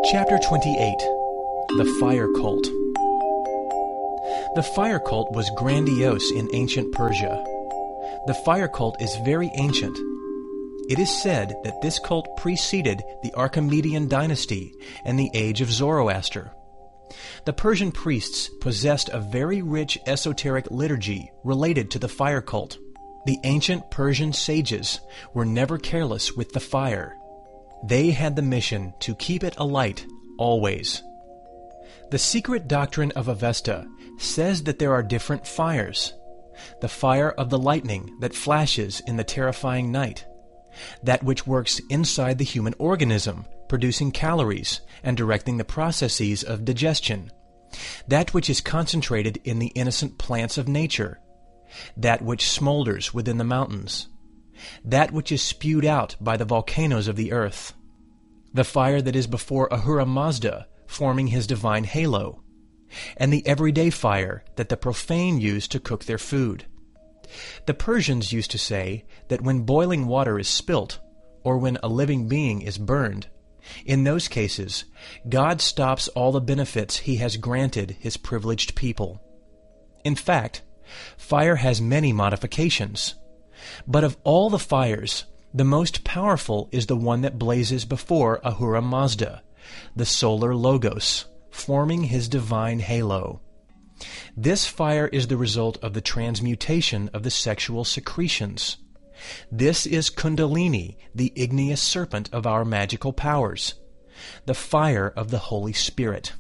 Chapter 28. The Fire Cult. The fire cult was grandiose in ancient Persia. The fire cult is very ancient. It is said that this cult preceded the Archimedean dynasty and the age of Zoroaster. The Persian priests possessed a very rich esoteric liturgy related to the fire cult. The ancient Persian sages were never careless with the fire. They had the mission to keep it alight always. The secret doctrine of Avesta says that there are different fires. The fire of the lightning that flashes in the terrifying night. That which works inside the human organism, producing calories and directing the processes of digestion. That which is concentrated in the innocent plants of nature. That which smolders within the mountains. That which is spewed out by the volcanoes of the earth. The fire that is before Ahura Mazda, forming his divine halo. And the everyday fire that the profane use to cook their food. The Persians used to say that when boiling water is spilt, or when a living being is burned, in those cases, God stops all the benefits he has granted his privileged people. In fact, fire has many modifications. But of all the fires, the most powerful is the one that blazes before Ahura Mazda, the solar Logos, forming his divine halo. This fire is the result of the transmutation of the sexual secretions. This is Kundalini, the igneous serpent of our magical powers, the fire of the Holy Spirit.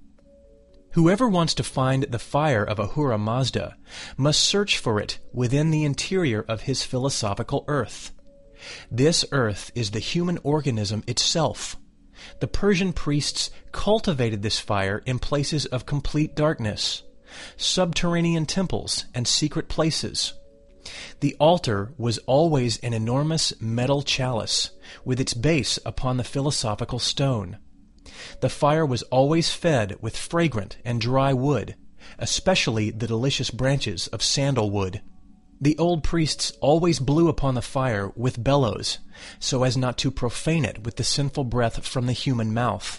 Whoever wants to find the fire of Ahura Mazda must search for it within the interior of his philosophical earth. This earth is the human organism itself. The Persian priests cultivated this fire in places of complete darkness, subterranean temples and secret places. The altar was always an enormous metal chalice with its base upon the philosophical stone. The fire was always fed with fragrant and dry wood, especially the delicious branches of sandalwood. The old priests always blew upon the fire with bellows, so as not to profane it with the sinful breath from the human mouth.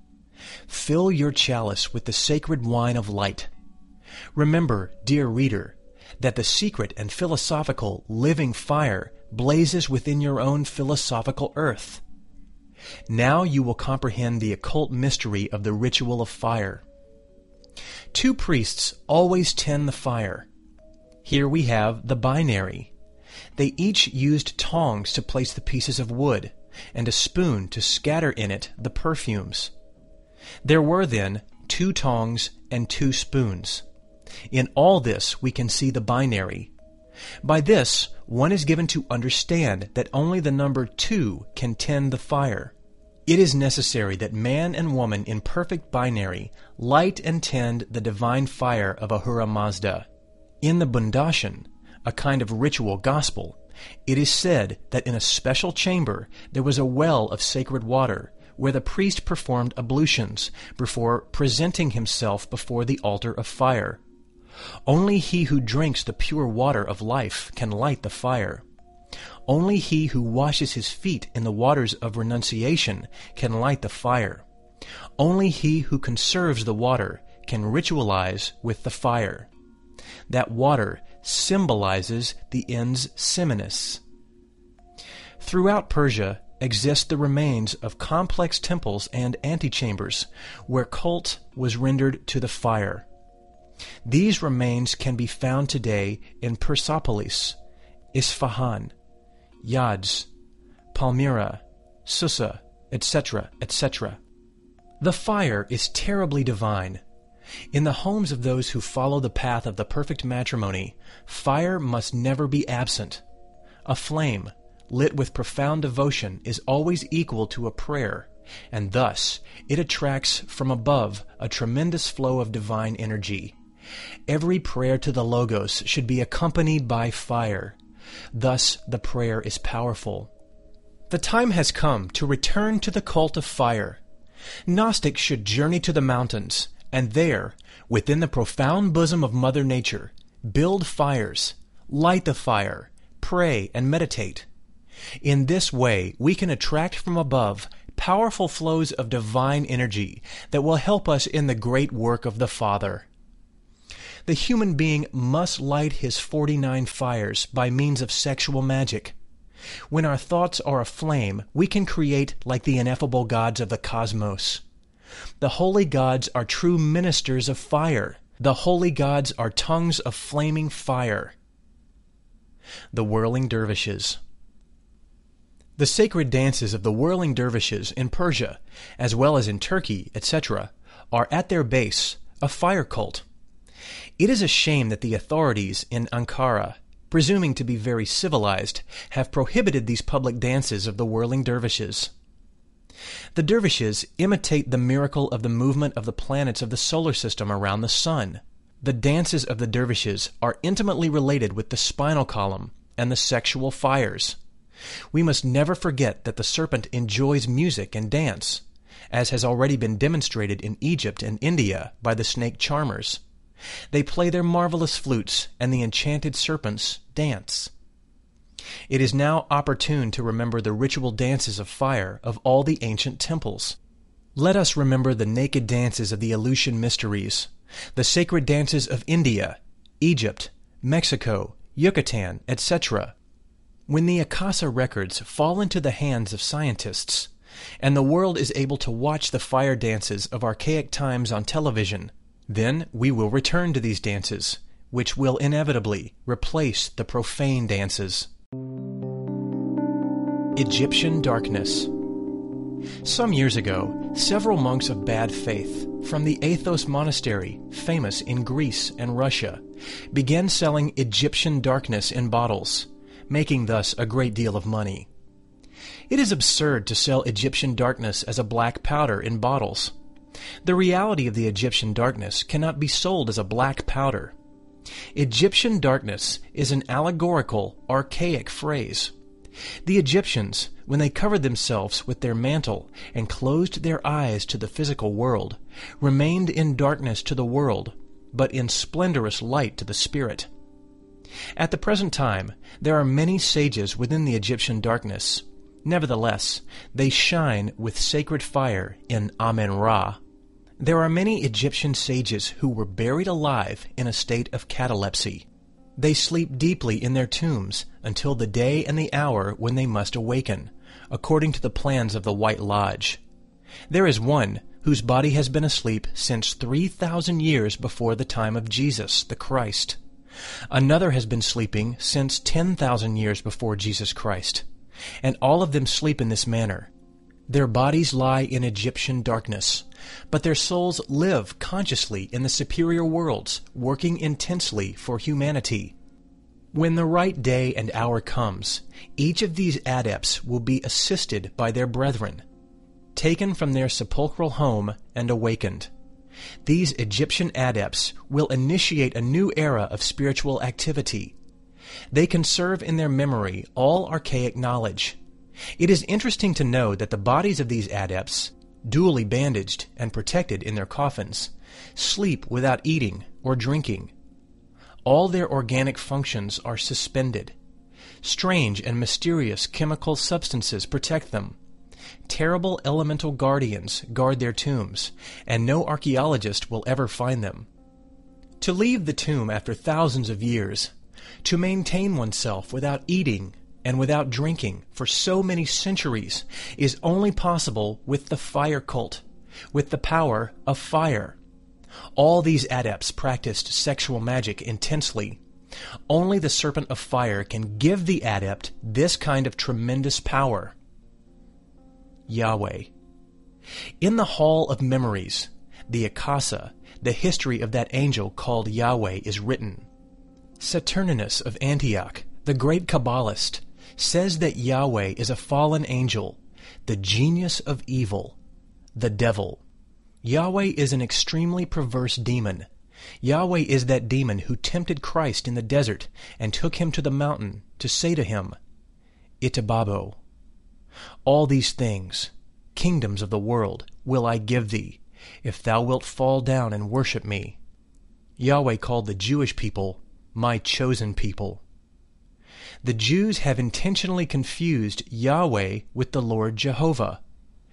Fill your chalice with the sacred wine of light. Remember, dear reader, that the secret and philosophical living fire blazes within your own philosophical earth. Now you will comprehend the occult mystery of the ritual of fire. Two priests always tend the fire. Here we have the binary. They each used tongs to place the pieces of wood, and a spoon to scatter in it the perfumes. There were then 2 tongs and 2 spoons. In all this we can see the binary. By this, one is given to understand that only the number 2 can tend the fire. It is necessary that man and woman in perfect binary light and tend the divine fire of Ahura Mazda. In the Bundashan, a kind of ritual gospel, it is said that in a special chamber there was a well of sacred water, where the priest performed ablutions before presenting himself before the altar of fire. Only he who drinks the pure water of life can light the fire. Only he who washes his feet in the waters of renunciation can light the fire. Only he who conserves the water can ritualize with the fire. That water symbolizes the ens seminis. Throughout Persia exist the remains of complex temples and antechambers where cult was rendered to the fire. These remains can be found today in Persepolis, Isfahan, Yazd, Palmyra, Susa, etc., etc. The fire is terribly divine. In the homes of those who follow the path of the perfect matrimony, fire must never be absent. A flame, lit with profound devotion, is always equal to a prayer, and thus it attracts from above a tremendous flow of divine energy. Every prayer to the Logos should be accompanied by fire. Thus the prayer is powerful. The time has come to return to the cult of fire. Gnostics should journey to the mountains, and there, within the profound bosom of Mother Nature, build fires, light the fire, pray and meditate. In this way we can attract from above powerful flows of divine energy that will help us in the great work of the Father. The human being must light his 49 fires by means of sexual magic. When our thoughts are aflame, we can create like the ineffable gods of the cosmos. The holy gods are true ministers of fire. The holy gods are tongues of flaming fire. The Whirling Dervishes. The sacred dances of the whirling dervishes in Persia, as well as in Turkey, etc., are at their base a fire cult. It is a shame that the authorities in Ankara, presuming to be very civilized, have prohibited these public dances of the whirling dervishes. The dervishes imitate the miracle of the movement of the planets of the solar system around the sun. The dances of the dervishes are intimately related with the spinal column and the sexual fires. We must never forget that the serpent enjoys music and dance, as has already been demonstrated in Egypt and India by the snake charmers. They play their marvelous flutes, and the enchanted serpents dance. It is now opportune to remember the ritual dances of fire of all the ancient temples. Let us remember the naked dances of the Eleusinian mysteries, the sacred dances of India, Egypt, Mexico, Yucatan, etc. When the Akasa records fall into the hands of scientists, and the world is able to watch the fire dances of archaic times on television, then we will return to these dances, which will inevitably replace the profane dances. Egyptian darkness. Some years ago, several monks of bad faith from the Athos monastery, famous in Greece and Russia, began selling Egyptian darkness in bottles, making thus a great deal of money. It is absurd to sell Egyptian darkness as a black powder in bottles. The reality of the Egyptian darkness cannot be sold as a black powder. Egyptian darkness is an allegorical, archaic phrase. The Egyptians, when they covered themselves with their mantle and closed their eyes to the physical world, remained in darkness to the world, but in splendorous light to the spirit. At the present time, there are many sages within the Egyptian darkness. Nevertheless, they shine with sacred fire in Amen-Ra. There are many Egyptian sages who were buried alive in a state of catalepsy. They sleep deeply in their tombs until the day and the hour when they must awaken, according to the plans of the White Lodge. There is one whose body has been asleep since 3,000 years before the time of Jesus, the Christ. Another has been sleeping since 10,000 years before Jesus Christ. And all of them sleep in this manner. Their bodies lie in Egyptian darkness, but their souls live consciously in the superior worlds, working intensely for humanity. When the right day and hour comes, each of these adepts will be assisted by their brethren, taken from their sepulchral home and awakened. These Egyptian adepts will initiate a new era of spiritual activity. They conserve in their memory all archaic knowledge. It is interesting to know that the bodies of these adepts, duly bandaged and protected in their coffins, sleep without eating or drinking. All their organic functions are suspended. Strange and mysterious chemical substances protect them. Terrible elemental guardians guard their tombs, and no archaeologist will ever find them. To leave the tomb after thousands of years, to maintain oneself without eating and without drinking for so many centuries is only possible with the fire cult, with the power of fire. All these adepts practiced sexual magic intensely. Only the serpent of fire can give the adept this kind of tremendous power. Yahweh. In the Hall of Memories, the Akasa, the history of that angel called Yahweh is written. Saturninus of Antioch, the great Kabbalist, says that Yahweh is a fallen angel, the genius of evil, the devil. Yahweh is an extremely perverse demon. Yahweh is that demon who tempted Christ in the desert and took him to the mountain to say to him, Itababo. All these things, kingdoms of the world, will I give thee, if thou wilt fall down and worship me. Yahweh called the Jewish people, my chosen people. The Jews have intentionally confused Yahweh with the Lord Jehovah.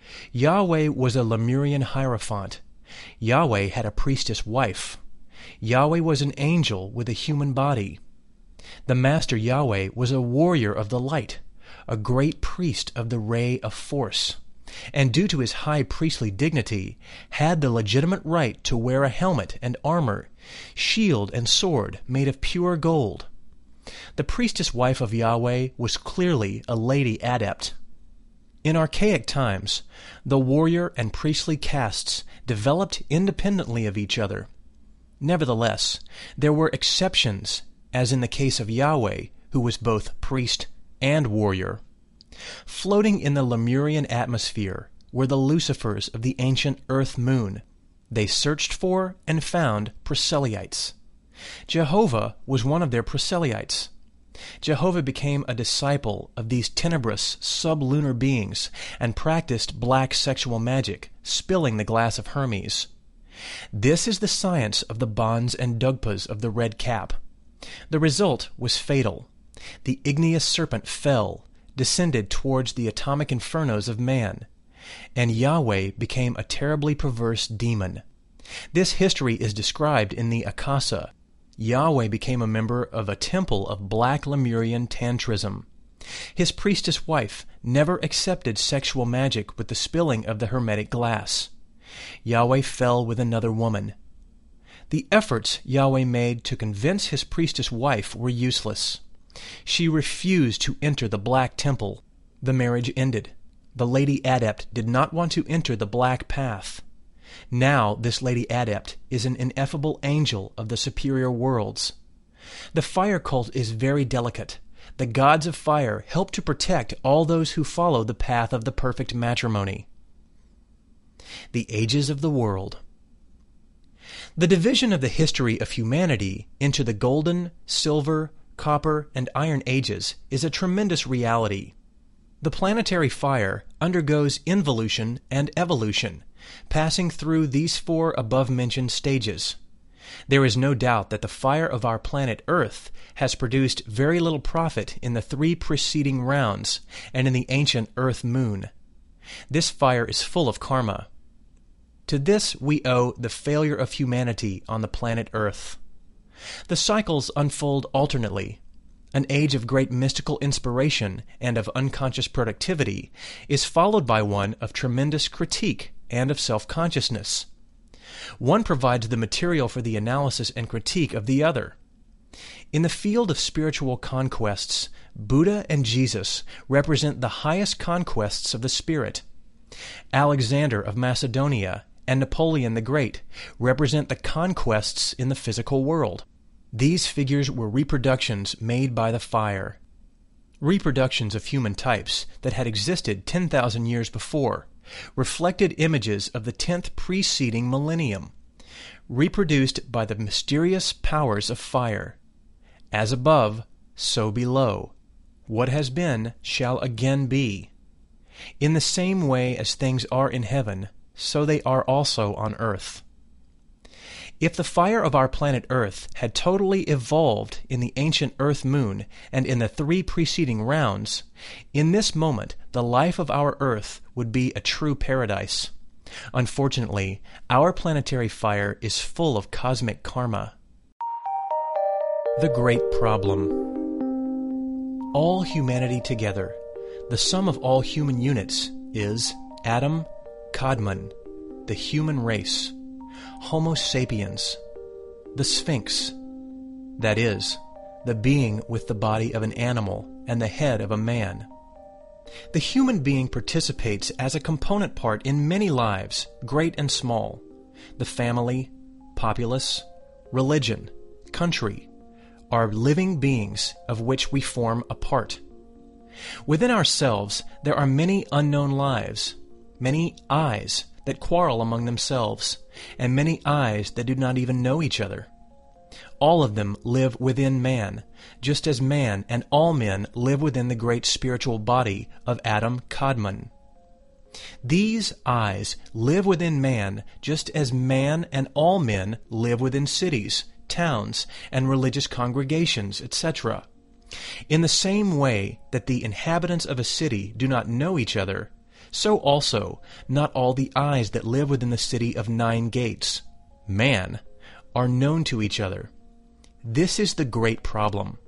Yahweh was a Lemurian hierophant. Yahweh had a priestess wife. Yahweh was an angel with a human body. The Master Yahweh was a warrior of the light, a great priest of the ray of force, and due to his high priestly dignity, had the legitimate right to wear a helmet and armor, shield and sword made of pure gold. The priestess wife of Yahweh was clearly a lady adept. In archaic times, the warrior and priestly castes developed independently of each other. Nevertheless, there were exceptions, as in the case of Yahweh, who was both priest and warrior. Floating in the Lemurian atmosphere were the Lucifers of the ancient earth-moon. They searched for and found proselytes. Jehovah was one of their proselytes. Jehovah became a disciple of these tenebrous sublunar beings and practiced black sexual magic, spilling the glass of Hermes. This is the science of the Bons and Dugpas of the Red Cap. The result was fatal. The igneous serpent fell, descended towards the atomic infernos of man, and Yahweh became a terribly perverse demon. This history is described in the Akasa. Yahweh became a member of a temple of black Lemurian tantrism. His priestess wife never accepted sexual magic with the spilling of the hermetic glass. Yahweh fell with another woman. The efforts Yahweh made to convince his priestess wife were useless. She refused to enter the black temple. The marriage ended. The lady adept did not want to enter the black path. Now this lady adept is an ineffable angel of the superior worlds. The fire cult is very delicate. The gods of fire help to protect all those who follow the path of the perfect matrimony. The ages of the world. The division of the history of humanity into the golden, silver, copper, and iron ages is a tremendous reality. The planetary fire undergoes involution and evolution, passing through these four above-mentioned stages. There is no doubt that the fire of our planet Earth has produced very little profit in the three preceding rounds and in the ancient Earth-Moon. This fire is full of karma. To this we owe the failure of humanity on the planet Earth. The cycles unfold alternately. An age of great mystical inspiration and of unconscious productivity is followed by one of tremendous critique and of self-consciousness. One provides the material for the analysis and critique of the other. In the field of spiritual conquests, Buddha and Jesus represent the highest conquests of the spirit. Alexander of Macedonia and Napoleon the Great represent the conquests in the physical world. These figures were reproductions made by the fire. Reproductions of human types that had existed 10,000 years before, reflected images of the 10th preceding millennium, reproduced by the mysterious powers of fire. As above, so below. What has been shall again be. In the same way as things are in heaven, so they are also on earth. If the fire of our planet Earth had totally evolved in the ancient Earth-Moon and in the three preceding rounds, in this moment the life of our Earth would be a true paradise. Unfortunately, our planetary fire is full of cosmic karma. The Great Problem. All humanity together, the sum of all human units, is Adam Kadmon, the human race. Homo sapiens, the Sphinx, that is, the being with the body of an animal and the head of a man. The human being participates as a component part in many lives, great and small. The family, populace, religion, country, are living beings of which we form a part. Within ourselves there are many unknown lives, many eyes that quarrel among themselves, and many eyes that do not even know each other. All of them live within man, just as man and all men live within the great spiritual body of Adam Kadmon. These eyes live within man just as man and all men live within cities, towns, and religious congregations, etc. In the same way that the inhabitants of a city do not know each other, So also, not all the eyes that live within the city of 9 gates, man, are known to each other. This is the great problem.